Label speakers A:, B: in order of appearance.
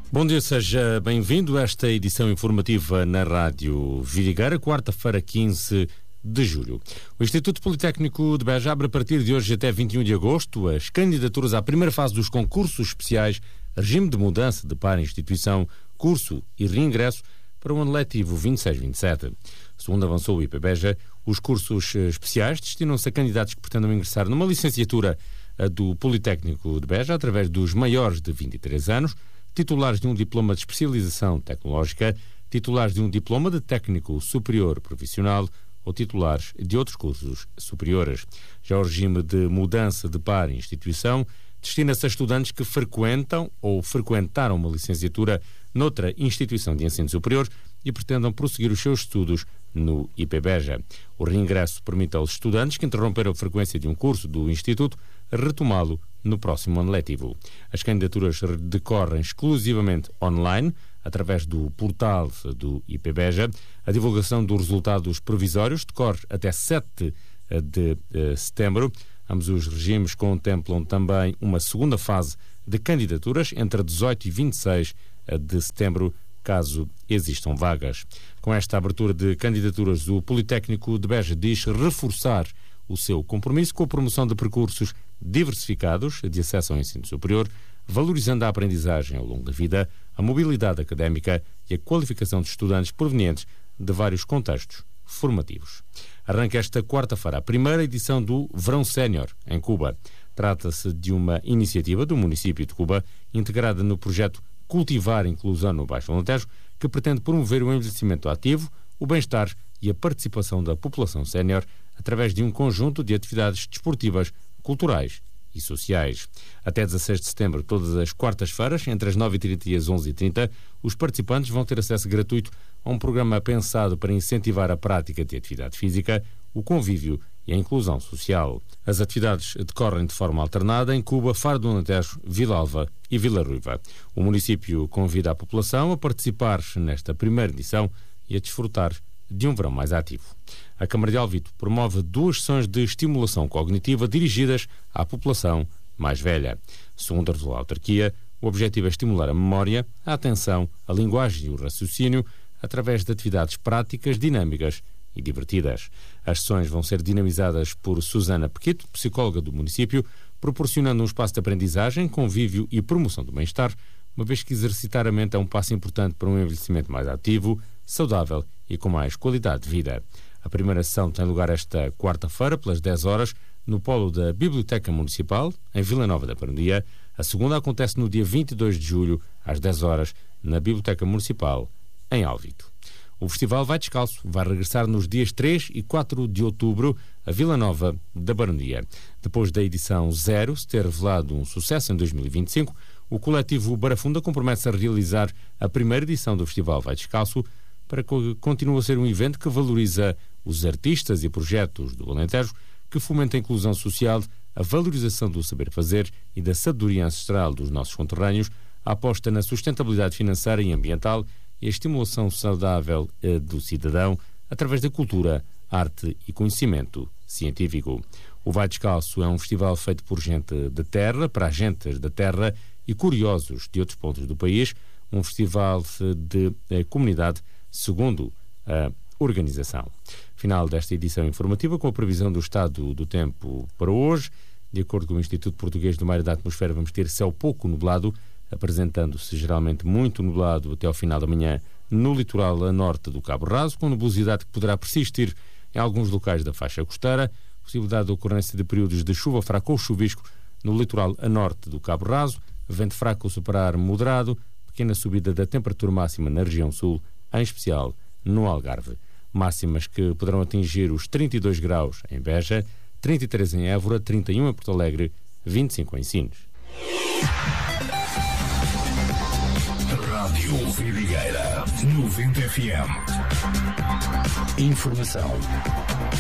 A: Bom dia, seja bem-vindo a esta edição informativa na Rádio Vidigueira, quarta-feira, 15 de julho. O Instituto Politécnico de Beja abre a partir de hoje até 21 de agosto as candidaturas à primeira fase dos concursos especiais Regime de Mudança de Par Instituição, Curso e Reingresso para o ano letivo 26-27. Segundo avançou o IP Beja, os cursos especiais destinam-se a candidatos que pretendam ingressar numa licenciatura do Politécnico de Beja através dos maiores de 23 anos, titulares de um diploma de especialização tecnológica, titulares de um diploma de técnico superior profissional ou titulares de outros cursos superiores. Já o regime de mudança de par em instituição destina-se a estudantes que frequentam ou frequentaram uma licenciatura noutra instituição de ensino superior e pretendam prosseguir os seus estudos no IP Beja. O reingresso permite aos estudantes que interromperam a frequência de um curso do Instituto retomá-lo no próximo ano letivo. As candidaturas decorrem exclusivamente online, através do portal do IP Beja. A divulgação dos resultados provisórios decorre até 7 de setembro. Ambos os regimes contemplam também uma segunda fase de candidaturas entre 18 e 26 de setembro, caso existam vagas. Com esta abertura de candidaturas, o Politécnico de Beja diz reforçar o seu compromisso com a promoção de percursos diversificados de acesso ao ensino superior, valorizando a aprendizagem ao longo da vida, a mobilidade académica e a qualificação de estudantes provenientes de vários contextos formativos. Arranca esta quarta-feira a primeira edição do Verão Sénior, em Cuba. Trata-se de uma iniciativa do município de Cuba, integrada no projeto Cultivar a Inclusão no Baixo Alentejo, que pretende promover o envelhecimento ativo, o bem-estar e a participação da população sénior através de um conjunto de atividades desportivas, culturais e sociais. Até 16 de setembro, todas as quartas-feiras, entre as 9h30 e as 11h30, os participantes vão ter acesso gratuito a um programa pensado para incentivar a prática de atividade física, o convívio e a inclusão social. As atividades decorrem de forma alternada em Cuba, Faro do Alentejo, Vila Alva e Vila Ruiva. O município convida a população a participar nesta primeira edição e a desfrutar de um verão mais ativo. A Câmara de Alvito promove 2 sessões de estimulação cognitiva dirigidas à população mais velha. Segundo a autarquia, o objetivo é estimular a memória, a atenção, a linguagem e o raciocínio através de atividades práticas, dinâmicas e divertidas. As sessões vão ser dinamizadas por Susana Pequito, psicóloga do município, proporcionando um espaço de aprendizagem, convívio e promoção do bem-estar, uma vez que exercitar a mente é um passo importante para um envelhecimento mais ativo, saudável e com mais qualidade de vida. A primeira sessão tem lugar esta quarta-feira, pelas 10 horas, no polo da Biblioteca Municipal, em Vila Nova da Parandia. A segunda acontece no dia 22 de julho, às 10 horas, na Biblioteca Municipal, em Alvito. O festival Vai Descalço vai regressar nos dias 3 e 4 de outubro a Vila Nova da Barondia. Depois da edição 0 se ter revelado um sucesso em 2025, o coletivo Barafunda compromete-se a realizar a primeira edição do festival Vai Descalço para que continue a ser um evento que valoriza os artistas e projetos do Alentejo, que fomenta a inclusão social, a valorização do saber fazer e da sabedoria ancestral dos nossos conterrâneos, a aposta na sustentabilidade financeira e ambiental e a estimulação saudável do cidadão através da cultura, arte e conhecimento científico. O Vai Descalço é um festival feito por gente da terra, para agentes da terra e curiosos de outros pontos do país, um festival de comunidade, segundo a organização. Final desta edição informativa com a previsão do estado do tempo para hoje. De acordo com o Instituto Português do Mar e da Atmosfera, vamos ter céu pouco nublado, apresentando-se geralmente muito nublado até ao final da manhã no litoral a norte do Cabo Raso, com nebulosidade que poderá persistir em alguns locais da faixa costeira, possibilidade de ocorrência de períodos de chuva fraca ou chuvisco no litoral a norte do Cabo Raso, vento fraco superar moderado, pequena subida da temperatura máxima na região sul, em especial no Algarve. Máximas que poderão atingir os 32 graus em Beja, 33 em Évora, 31 em Porto Alegre, 25 em Sines.
B: Rádio Vidigueira 90 FM. Informação